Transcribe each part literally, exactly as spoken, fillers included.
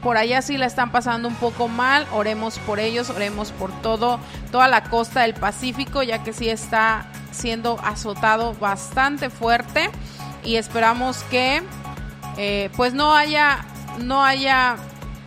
por allá sí la están pasando un poco mal, oremos por ellos, oremos por todo, toda la costa del Pacífico, ya que sí está siendo azotado bastante fuerte y esperamos que eh, pues no haya, no haya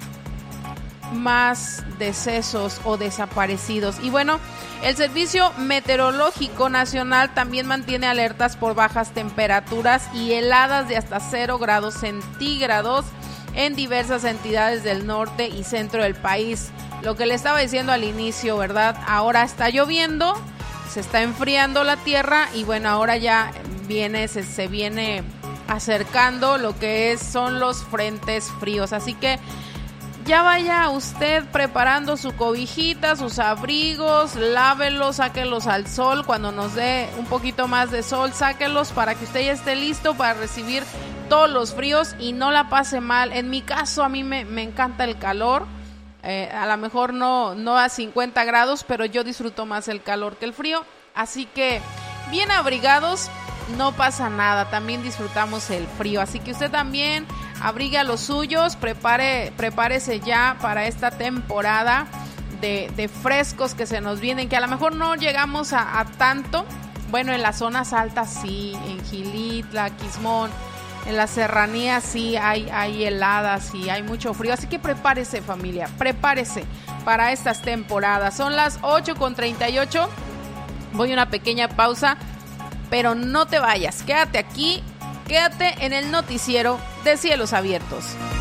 más decesos o desaparecidos. Y bueno, el Servicio Meteorológico Nacional también mantiene alertas por bajas temperaturas y heladas de hasta cero grados centígrados en diversas entidades del norte y centro del país. Lo que le estaba diciendo al inicio, ¿verdad? Ahora está lloviendo, se está enfriando la tierra y bueno, ahora ya viene, se, se viene acercando lo que es, son los frentes fríos. Así que ya vaya usted preparando su cobijita, sus abrigos, lávelos, sáquelos al sol. Cuando nos dé un poquito más de sol, sáquelos para que usted ya esté listo para recibir todos los fríos y no la pase mal. En mi caso, a mí me, me encanta el calor. Eh, a lo mejor no, no a cincuenta grados, pero yo disfruto más el calor que el frío. Así que bien abrigados, no pasa nada. También disfrutamos el frío. Así que usted también abrigue a los suyos, prepare, prepárese ya para esta temporada de, de frescos que se nos vienen, que a lo mejor no llegamos a, a tanto. Bueno, en las zonas altas sí, en Gilitla, Quismón, en las serranías sí hay, hay heladas y hay mucho frío. Así que prepárese, familia, prepárese para estas temporadas. Son las ocho con treinta y ocho. Voy a una pequeña pausa, pero no te vayas, quédate aquí. Quédate en el noticiero de Cielos Abiertos.